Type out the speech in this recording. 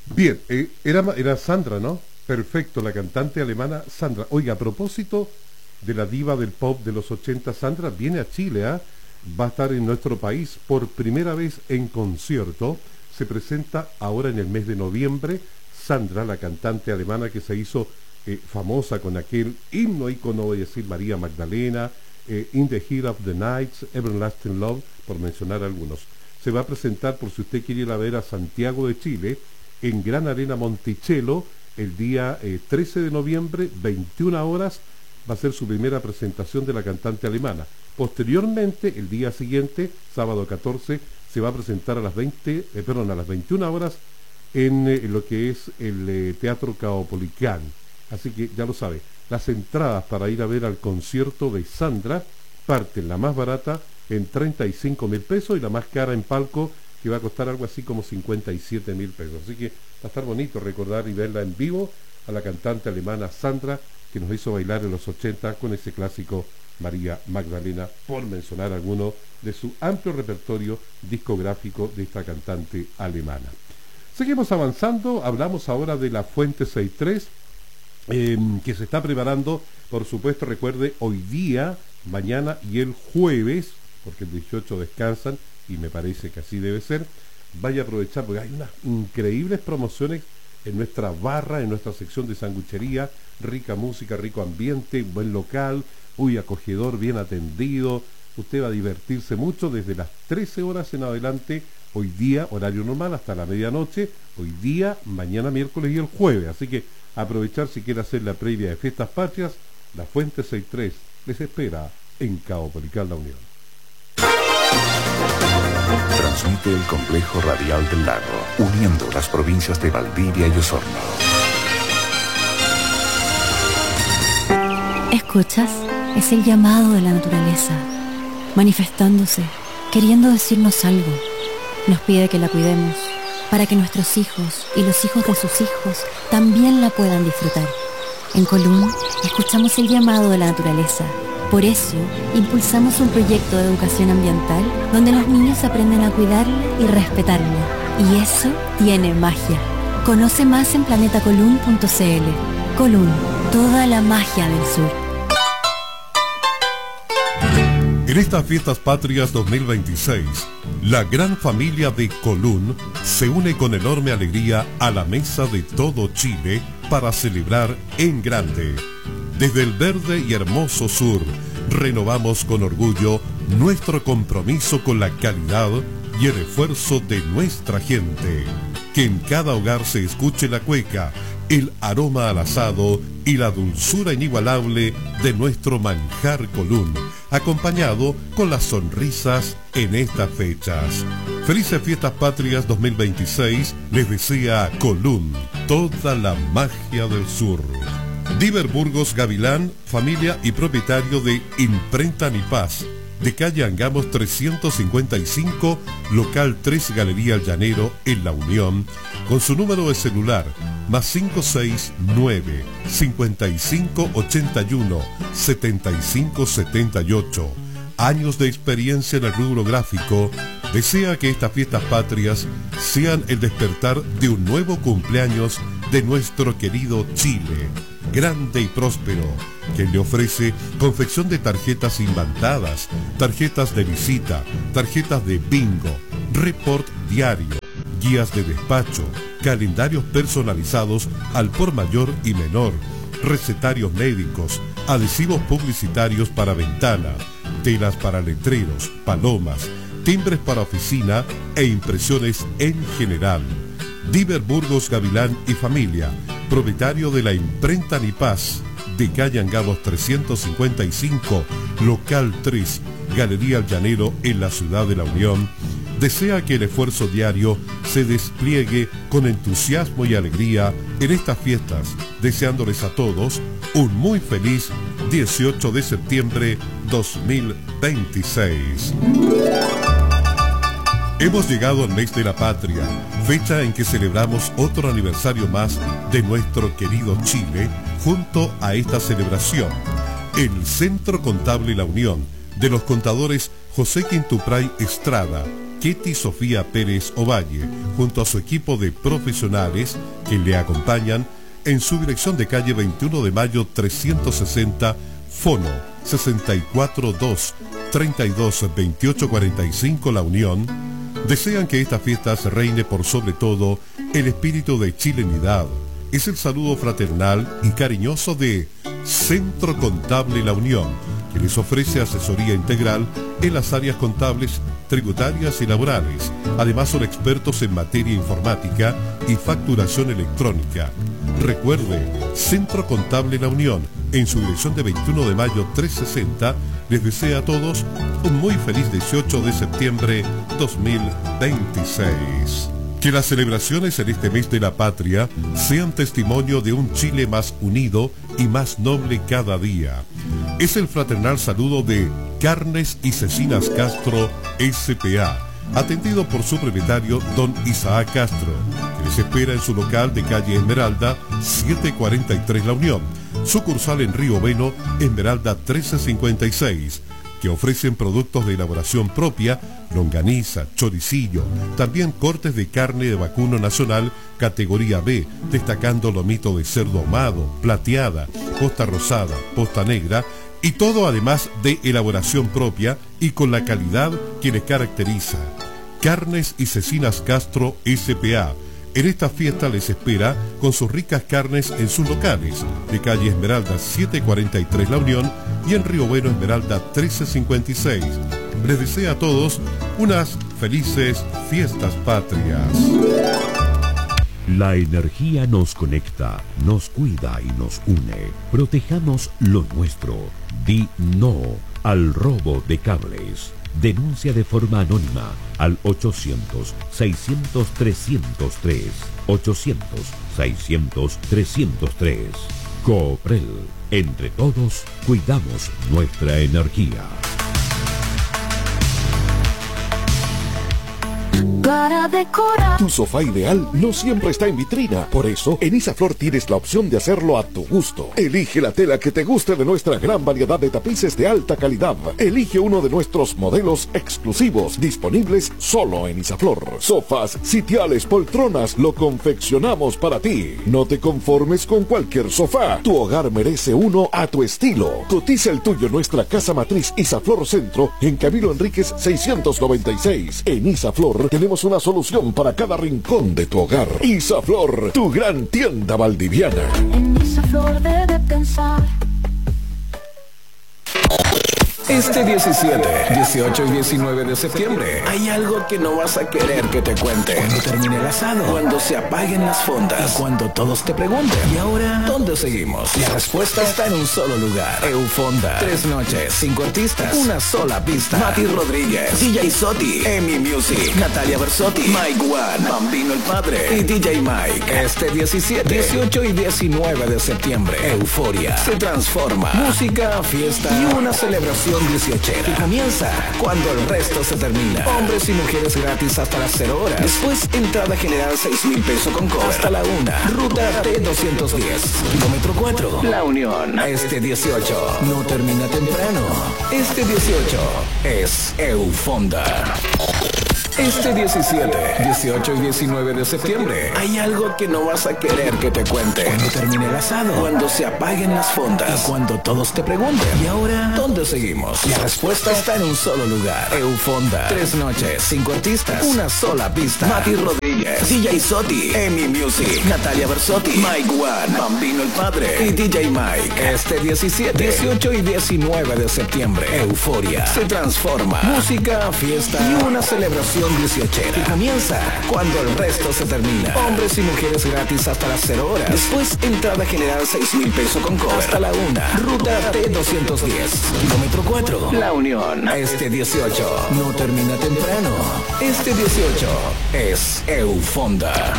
Bien, era Sandra, ¿no? Perfecto, la cantante alemana Sandra. Oiga, a propósito de la diva del pop de los 80, Sandra viene a Chile, ¿ah? Va a estar en nuestro país por primera vez en concierto. Se presenta ahora en el mes de noviembre. Sandra, la cantante alemana que se hizo famosa con aquel himno ícono, voy a decir, María Magdalena, In the Heat of the Nights, Everlasting Love, por mencionar algunos. Se va a presentar, por si usted quiere ir a ver, a Santiago de Chile, en Gran Arena Monticello, el día 13 de noviembre, 21 horas, va a ser su primera presentación de la cantante alemana. Posteriormente, el día siguiente, sábado 14, se va a presentar a las 21 horas en lo que es el Teatro Caupolicán. Así que ya lo sabe, las entradas para ir a ver al concierto de Sandra parten, la más barata en 35.000 pesos y la más cara en palco, que va a costar algo así como 57.000 pesos. Así que va a estar bonito recordar y verla en vivo a la cantante alemana Sandra, que nos hizo bailar en los 80 con ese clásico María Magdalena, por mencionar alguno de su amplio repertorio discográfico de esta cantante alemana. Seguimos avanzando, hablamos ahora de la Fuente 63, que se está preparando, por supuesto, recuerde, hoy día, mañana y el jueves, porque el 18 descansan, y me parece que así debe ser. Vaya a aprovechar, porque hay unas increíbles promociones en nuestra barra, en nuestra sección de sanguchería, rica música, rico ambiente, buen local, muy acogedor, bien atendido. Usted va a divertirse mucho desde las 13 horas en adelante, hoy día, horario normal, hasta la medianoche, hoy día, mañana miércoles y el jueves. Así que aprovechar si quiere hacer la previa de Fiestas Patrias, la Fuente 63 les espera en Caupolicán La Unión. Transmite el Complejo Radial del Lago, uniendo las provincias de Valdivia y Osorno. ¿Escuchas? Es el llamado de la naturaleza, manifestándose, queriendo decirnos algo. Nos pide que la cuidemos, para que nuestros hijos y los hijos de sus hijos también la puedan disfrutar. En Colún, escuchamos el llamado de la naturaleza. Por eso, impulsamos un proyecto de educación ambiental donde los niños aprenden a cuidarla y respetarla. Y eso tiene magia. Conoce más en planetacolún.cl. Colún, toda la magia del sur. En estas Fiestas Patrias 2026, la gran familia de Colún se une con enorme alegría a la mesa de todo Chile para celebrar en grande. Desde el verde y hermoso sur, renovamos con orgullo nuestro compromiso con la calidad y el esfuerzo de nuestra gente. Que en cada hogar se escuche la cueca, el aroma al asado y la dulzura inigualable de nuestro manjar Colún, acompañado con las sonrisas en estas fechas. Felices Fiestas Patrias 2026 les desea Colún, toda la magia del sur. Diver Burgos Gavilán, familia y propietario de Imprenta Mi Paz, de calle Angamos 355, local 3, Galería El Llanero, en La Unión, con su número de celular, más 569 5581 7578. Años de experiencia en el rubro gráfico, desea que estas Fiestas Patrias sean el despertar de un nuevo cumpleaños de nuestro querido Chile, grande y próspero, que le ofrece confección de tarjetas imantadas, tarjetas de visita, tarjetas de bingo, report diario, guías de despacho, calendarios personalizados al por mayor y menor, recetarios médicos, adhesivos publicitarios para ventana, telas para letreros, palomas, timbres para oficina e impresiones en general. Diver Burgos Gavilán y familia, propietario de la Imprenta Mi Paz, de calle Angamos 355, local 3, Galería El Llanero, en la ciudad de La Unión, desea que el esfuerzo diario se despliegue con entusiasmo y alegría en estas fiestas, deseándoles a todos un muy feliz 18 de septiembre 2026. Hemos llegado al mes de la patria, fecha en que celebramos otro aniversario más de nuestro querido Chile. Junto a esta celebración, el Centro Contable La Unión, de los contadores José Quintupray Estrada, Ketty Sofía Pérez Ovalle, junto a su equipo de profesionales que le acompañan en su dirección de calle 21 de mayo 360, Fono 642 32 28 45 La Unión, desean que esta fiesta se reine por sobre todo el espíritu de chilenidad. Es el saludo fraternal y cariñoso de Centro Contable La Unión, que les ofrece asesoría integral en las áreas contables, tributarias y laborales. Además son expertos en materia informática y facturación electrónica. Recuerde, Centro Contable La Unión, en su dirección de 21 de mayo 360, les desea a todos un muy feliz 18 de septiembre 2026. Que las celebraciones en este mes de la patria sean testimonio de un Chile más unido y más noble cada día. Es el fraternal saludo de Carnes y Cecinas Castro S.p.A., atendido por su propietario don Isaac Castro, que les espera en su local de calle Esmeralda 743 La Unión, sucursal en Río Bueno, Esmeralda 1356, que ofrecen productos de elaboración propia, longaniza, choricillo, también cortes de carne de vacuno nacional categoría B, destacando lomito de cerdo ahumado, plateada, posta rosada, posta negra, y todo además de elaboración propia y con la calidad que les caracteriza. Carnes y Cecinas Castro S.p.A. En esta fiesta les espera con sus ricas carnes en sus locales de calle Esmeralda 743 La Unión y en Río Bueno Esmeralda 1356. Les desea a todos unas felices fiestas patrias. La energía nos conecta, nos cuida y nos une. Protejamos lo nuestro. Di no al robo de cables. Denuncia de forma anónima al 800-600-303. 800-600-303. Cooprel. Entre todos, cuidamos nuestra energía. Para decorar. Tu sofá ideal no siempre está en vitrina. Por eso, en Isaflor tienes la opción de hacerlo a tu gusto. Elige la tela que te guste de nuestra gran variedad de tapices de alta calidad. Elige uno de nuestros modelos exclusivos, disponibles solo en Isaflor. Sofás, sitiales, poltronas, lo confeccionamos para ti. No te conformes con cualquier sofá. Tu hogar merece uno a tu estilo. Cotiza el tuyo en nuestra casa matriz Isaflor Centro, en Camilo Enríquez 696. En Isaflor tenemos una solución para cada rincón de tu hogar. Isaflor, tu gran tienda valdiviana. En Isaflor debe pensar. Este 17, 18 y 19 de septiembre hay algo que no vas a querer que te cuente. Cuando termine el asado, cuando se apaguen las fondas, y cuando todos te pregunten, ¿y ahora dónde seguimos? La respuesta está en un solo lugar. Eufonda. 3 noches, 5 artistas, una sola pista. Mati Rodríguez, DJ Soti, Emi Music, Natalia Bersotti, Mike One, Bambino el Padre y DJ Mike. Este 17, 18 y 19 de septiembre, Euforia se transforma. Música, fiesta y una celebración 18 que comienza cuando el resto se termina. Hombres y mujeres gratis hasta las 0 horas. Después entrada general 6,000 pesos con cover hasta la 1. Ruta T210, kilómetro 4, La Unión. Este 18 no termina temprano. Este 18 es Eufonda. Este 17, 18 y 19 de septiembre hay algo que no vas a querer que te cuente. Cuando termine el asado, cuando se apaguen las fondas, y cuando todos te pregunten, ¿y ahora dónde seguimos? La respuesta está en un solo lugar. Eufonda. 3 noches, 5 artistas, una sola pista. Mati Rodríguez, DJ Soti, Emi Music, Natalia Bersotti, Mike One, Bambino el Padre y DJ Mike. Este 17, 18 y 19 de septiembre, Euforia se transforma. Música, fiesta y una celebración 18 que comienza cuando el resto se termina. Hombres y mujeres gratis hasta las 0 horas. Después entrada general 6,000 pesos con cover hasta la 1. Ruta T210, kilómetro 4, La Unión. Este 18 no termina temprano. Este 18 es Eufonda.